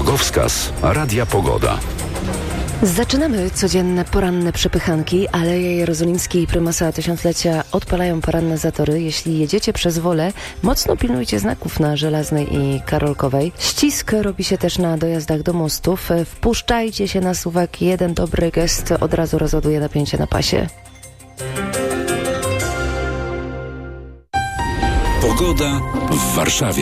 Drogowskaz Radia Pogoda. Zaczynamy codzienne poranne przepychanki. Aleje Jerozolimskie i Prymasa Tysiąclecia odpalają poranne zatory. Jeśli jedziecie przez Wolę, mocno pilnujcie znaków na Żelaznej i Karolkowej. Ścisk robi się też na dojazdach do mostów. Wpuszczajcie się na suwak. Jeden dobry gest od razu rozładuje napięcie na pasie. Pogoda w Warszawie.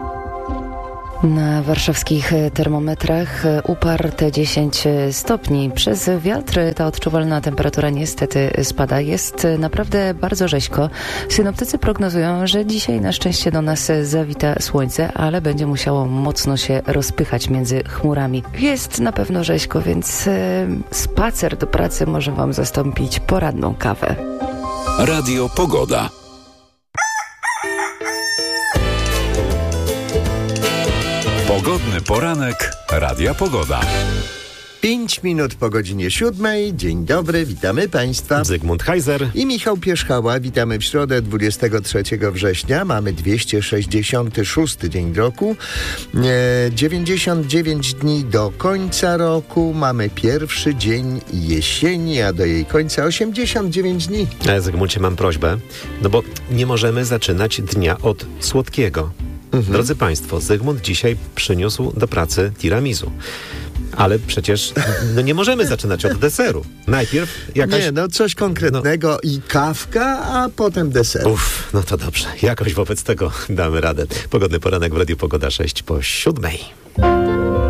Na warszawskich termometrach uparte 10 stopni. Przez wiatr ta odczuwalna temperatura niestety spada. Jest naprawdę bardzo rzeźko. Synoptycy prognozują, że dzisiaj na szczęście do nas zawita słońce, ale będzie musiało mocno się rozpychać między chmurami. Jest na pewno rzeźko, więc spacer do pracy może Wam zastąpić poranną kawę. Radio Pogoda. Pogodny poranek Radia Pogoda. 5 minut po godzinie 7. Dzień dobry, witamy Państwa. Zygmunt Heiser I Michał Pierzchała. Witamy w środę 23 września. Mamy 266 dzień roku. 99 dni do końca roku. Mamy pierwszy dzień jesieni, a do jej końca 89 dni. Zygmuncie, mam prośbę, bo nie możemy zaczynać dnia od słodkiego. Drodzy Państwo, Zygmunt dzisiaj przyniósł do pracy tiramisu. Ale przecież nie możemy zaczynać od deseru. Najpierw jakaś... Nie, coś konkretnego i kawka, a potem deser. No to dobrze. Jakoś wobec tego damy radę. Pogodny poranek w Radiu Pogoda 6 po 7.